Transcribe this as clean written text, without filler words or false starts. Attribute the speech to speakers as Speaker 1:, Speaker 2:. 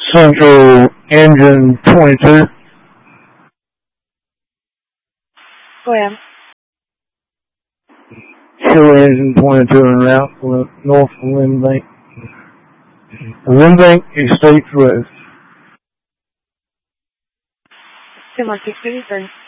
Speaker 1: Central Engine 22.
Speaker 2: Go ahead.
Speaker 1: Central Engine 22 en route north of Limbank. Limbank Estates Road.
Speaker 2: 10-1-6,